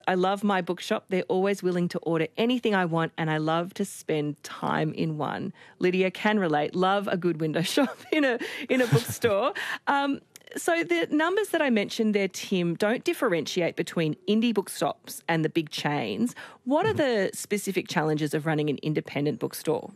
I love my bookshop. They're always willing to order anything I want, and I love to spend time in one. Lydia can relate. Love a good window shop in a bookstore. So the numbers that I mentioned there, Tim, don't differentiate between indie bookshops and the big chains. What are the specific challenges of running an independent bookstore?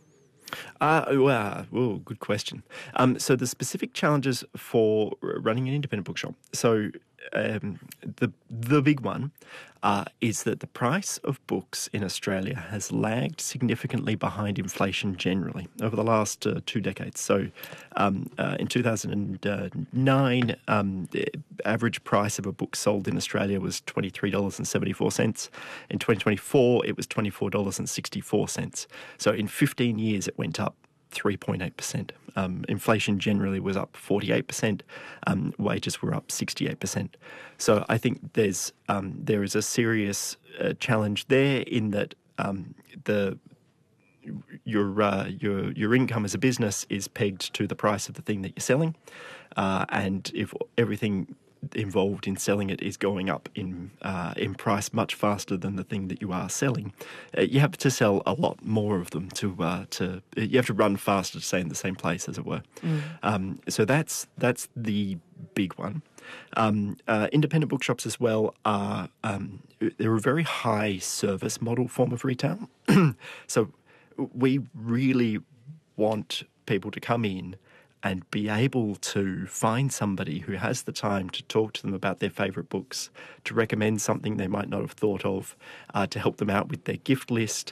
Good question. So the specific challenges for running an independent bookshop. So the big one is that the price of books in Australia has lagged significantly behind inflation generally over the last 2 decades. So in 2009, the average price of a book sold in Australia was $23.74. In 2024, it was $24.64. So in 15 years, it went up 3.8%. Inflation generally was up 48%. Wages were up 68%. So I think there is a serious challenge there in that your income as a business is pegged to the price of the thing that you're selling, and if everything involved in selling it is going up in price much faster than the thing that you are selling, you have to sell a lot more of them you have to run faster to stay in the same place, as it were. So that's the big one. Independent bookshops as well they're a very high service model form of retail. So we really want people to come in and be able to find somebody who has the time to talk to them about their favourite books, to recommend something they might not have thought of, to help them out with their gift list,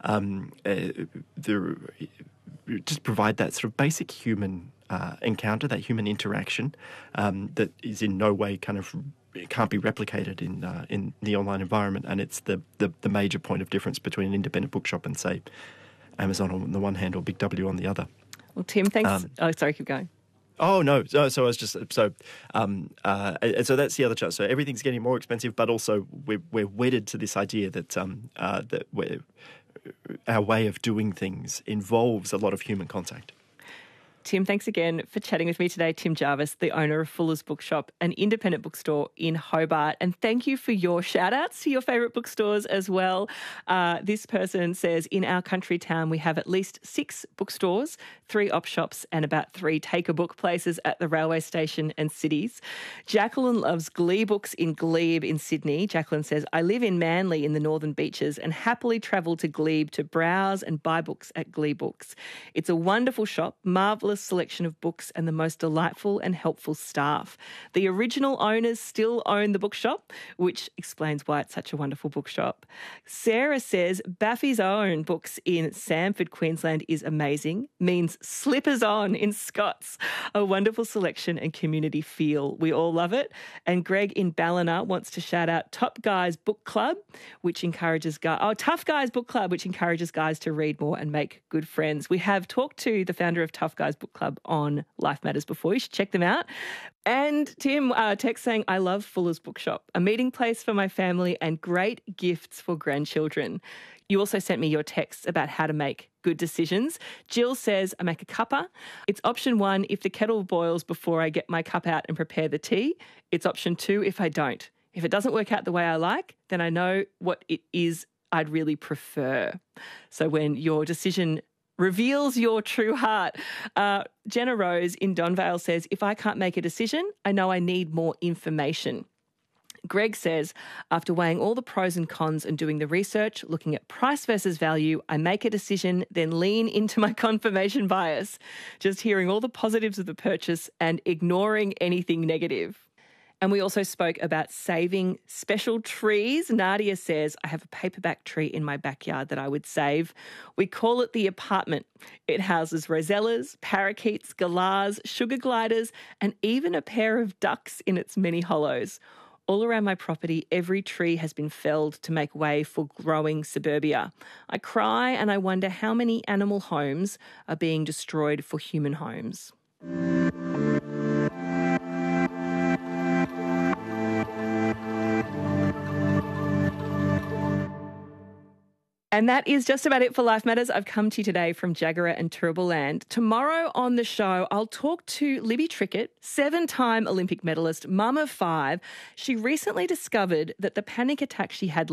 just provide that sort of basic human encounter, that human interaction that is in no way it can't be replicated in the online environment. And it's the major point of difference between an independent bookshop and, say, Amazon on the one hand or Big W on the other. Well, Tim, thanks. Sorry, keep going. Oh, no. So I was just... and so that's the other challenge. So everything's getting more expensive, but also we're wedded to this idea that our way of doing things involves a lot of human contact. Tim, thanks again for chatting with me today. Tim Jarvis, the owner of Fuller's Bookshop, an independent bookstore in Hobart. And thank you for your shout-outs to your favourite bookstores as well. This person says, in our country town, we have at least 6 bookstores, 3 op shops and about 3 take-a-book places at the railway station and cities. Jacqueline loves Glee Books in Glebe in Sydney. Jacqueline says, I live in Manly in the Northern Beaches and happily travel to Glebe to browse and buy books at Glee Books. It's a wonderful shop, marvellous selection of books and the most delightful and helpful staff. The original owners still own the bookshop, which explains why it's such a wonderful bookshop. Sarah says Baffy's Own Books in Samford, Queensland is amazing, means slippers on in Scots. A wonderful selection and community feel. We all love it. And Greg in Ballina wants to shout out Top Guys Book Club, which encourages Tough Guys Book Club, which encourages guys to read more and make good friends. We have talked to the founder of Tough Guys Book Club on Life Matters before. You should check them out. And Tim text saying, I love Fuller's Bookshop, a meeting place for my family and great gifts for grandchildren. You also sent me your texts about how to make good decisions. Jill says, I make a cuppa. It's option 1 if the kettle boils before I get my cup out and prepare the tea. It's option 2 if I don't. If it doesn't work out the way I like, then I know what it is I'd really prefer. So when your decision reveals your true heart. Jenna Rose in Donvale says, if I can't make a decision, I know I need more information. Greg says, after weighing all the pros and cons and doing the research, looking at price versus value, I make a decision, then lean into my confirmation bias, just hearing all the positives of the purchase and ignoring anything negative. And we also spoke about saving special trees. Nadia says, I have a paperback tree in my backyard that I would save. We call it the apartment. It houses rosellas, parakeets, galahs, sugar gliders, and even a pair of ducks in its many hollows. All around my property, every tree has been felled to make way for growing suburbia. I cry and I wonder how many animal homes are being destroyed for human homes. And that is just about it for Life Matters. I've come to you today from Jagera and Turrbal Land. Tomorrow on the show, I'll talk to Libby Trickett, 7-time Olympic medalist, mum of 5. She recently discovered that the panic attack she had